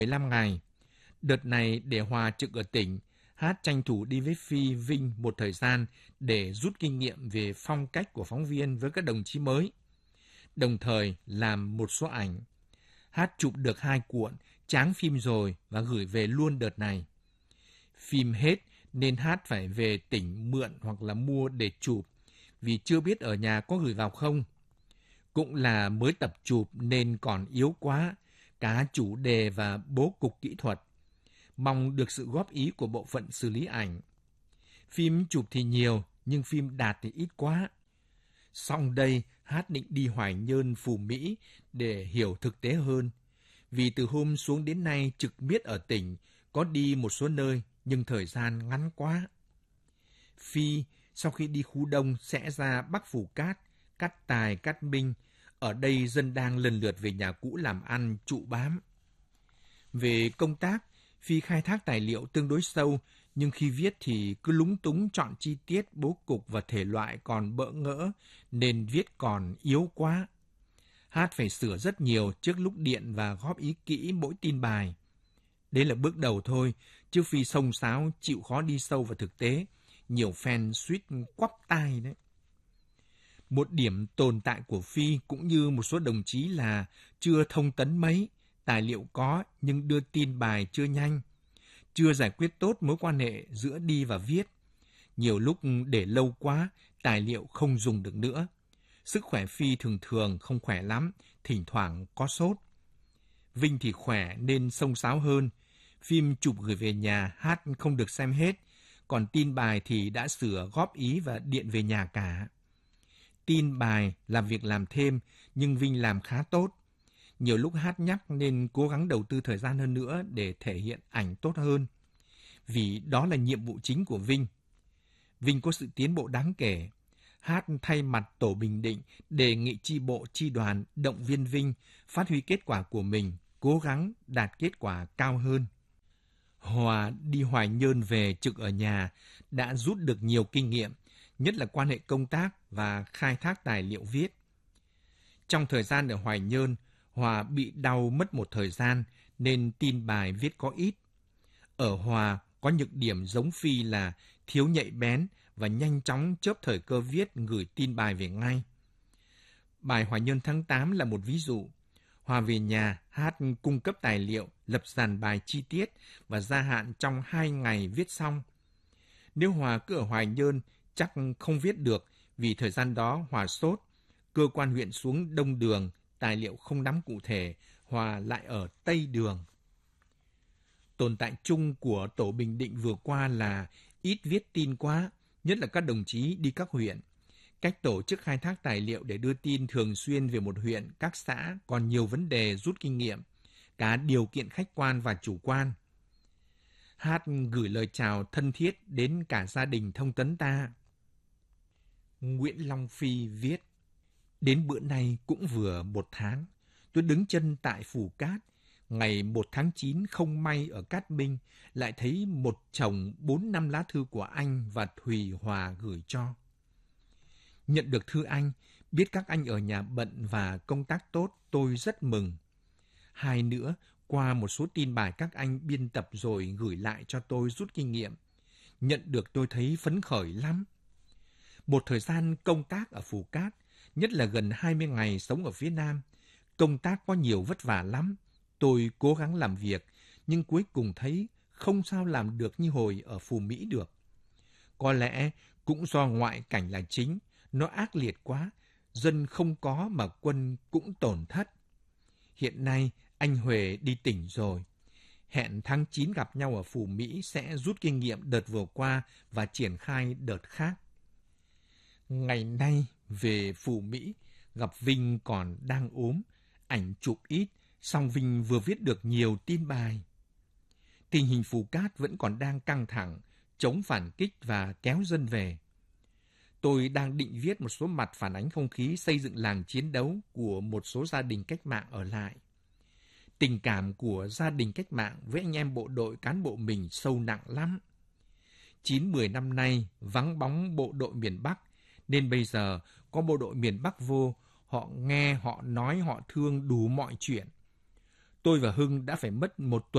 15 ngày. Đợt này để Hòa trực ở tỉnh, Hát tranh thủ đi với Phi, Vinh một thời gian để rút kinh nghiệm về phong cách của phóng viên với các đồng chí mới, đồng thời làm một số ảnh. Hát chụp được 2 cuộn, tráng phim rồi và gửi về luôn đợt này. Phim hết nên Hát phải về tỉnh mượn hoặc là mua để chụp, vì chưa biết ở nhà có gửi vào không. Cũng là mới tập chụp nên còn yếu quá, cả chủ đề và bố cục kỹ thuật. Mong được sự góp ý của bộ phận xử lý ảnh. Phim chụp thì nhiều, nhưng phim đạt thì ít quá. Xong đây, Hát định đi Hoài Nhơn, Phú Mỹ để hiểu thực tế hơn. Vì từ hôm xuống đến nay trực miết ở tỉnh, có đi một số nơi, nhưng thời gian ngắn quá. Phi, sau khi đi khu Đông sẽ ra Bắc Phù Cát, Cát Tài, Cát Minh. Ở đây dân đang lần lượt về nhà cũ làm ăn, trụ bám. Về công tác, Phi khai thác tài liệu tương đối sâu, nhưng khi viết thì cứ lúng túng chọn chi tiết, bố cục và thể loại còn bỡ ngỡ, nên viết còn yếu quá. Hát phải sửa rất nhiều trước lúc điện và góp ý kỹ mỗi tin bài. Đấy là bước đầu thôi, chứ Phi xông xáo chịu khó đi sâu vào thực tế, nhiều fan suýt quắp tai đấy. Một điểm tồn tại của Phi cũng như một số đồng chí là chưa thông tấn mấy, tài liệu có nhưng đưa tin bài chưa nhanh, chưa giải quyết tốt mối quan hệ giữa đi và viết. Nhiều lúc để lâu quá, tài liệu không dùng được nữa. Sức khỏe Phi thường thường không khỏe lắm, thỉnh thoảng có sốt. Vinh thì khỏe nên xông xáo hơn. Phim chụp gửi về nhà, Hát không được xem hết, còn tin bài thì đã sửa góp ý và điện về nhà cả. Tin bài là việc làm thêm, nhưng Vinh làm khá tốt. Nhiều lúc Hát nhắc nên cố gắng đầu tư thời gian hơn nữa để thể hiện ảnh tốt hơn. Vì đó là nhiệm vụ chính của Vinh. Vinh có sự tiến bộ đáng kể. Hát thay mặt Tổ Bình Định đề nghị chi bộ, chi đoàn động viên Vinh phát huy kết quả của mình, cố gắng đạt kết quả cao hơn. Hòa đi Hoài Nhơn về trực ở nhà đã rút được nhiều kinh nghiệm, nhất là quan hệ công tác và khai thác tài liệu viết. Trong thời gian ở Hoài Nhơn, Hòa bị đau mất một thời gian nên tin bài viết có ít. Ở Hòa có nhược điểm giống Phi là thiếu nhạy bén và nhanh chóng chớp thời cơ viết gửi tin bài về ngay. Bài Hoài Nhơn tháng 8 là một ví dụ. Hòa về nhà, Hát cung cấp tài liệu, lập dàn bài chi tiết và gia hạn trong 2 ngày viết xong. Nếu Hòa cứ ở Hoài Nhơn, chắc không viết được vì thời gian đó Hòa sốt. Cơ quan huyện xuống Đông Đường, tài liệu không nắm cụ thể, Hòa lại ở Tây Đường. Tồn tại chung của Tổ Bình Định vừa qua là ít viết tin quá, nhất là các đồng chí đi các huyện. Cách tổ chức khai thác tài liệu để đưa tin thường xuyên về một huyện, các xã còn nhiều vấn đề rút kinh nghiệm, cả điều kiện khách quan và chủ quan. Hát gửi lời chào thân thiết đến cả gia đình thông tấn ta. Nguyễn Long Phi viết: Đến bữa nay cũng vừa 1 tháng, tôi đứng chân tại Phù Cát. Ngày 1 tháng 9 không may ở Cát Minh lại thấy một chồng 4-5 lá thư của anh và Thùy Hòa gửi cho. Nhận được thư anh, biết các anh ở nhà bận và công tác tốt, tôi rất mừng. Hai nữa, qua một số tin bài các anh biên tập rồi gửi lại cho tôi rút kinh nghiệm. Nhận được tôi thấy phấn khởi lắm. Một thời gian công tác ở Phù Cát, nhất là gần 20 ngày sống ở phía Nam, công tác có nhiều vất vả lắm. Tôi cố gắng làm việc, nhưng cuối cùng thấy không sao làm được như hồi ở Phú Mỹ được. Có lẽ cũng do ngoại cảnh là chính, nó ác liệt quá, dân không có mà quân cũng tổn thất. Hiện nay anh Huệ đi tỉnh rồi. Hẹn tháng 9 gặp nhau ở Phú Mỹ sẽ rút kinh nghiệm đợt vừa qua và triển khai đợt khác. Ngày nay về Phú Mỹ, gặp Vinh còn đang ốm, ảnh chụp ít, song Vinh vừa viết được nhiều tin bài. Tình hình Phù Cát vẫn còn đang căng thẳng, chống phản kích và kéo dân về. Tôi đang định viết một số mặt phản ánh không khí xây dựng làng chiến đấu của một số gia đình cách mạng ở lại. Tình cảm của gia đình cách mạng với anh em bộ đội cán bộ mình sâu nặng lắm. 9-10 năm nay vắng bóng bộ đội miền Bắc, nên bây giờ có bộ đội miền Bắc vô, họ nghe, họ nói, họ thương đủ mọi chuyện. Tôi và Hưng đã phải mất 1 tuần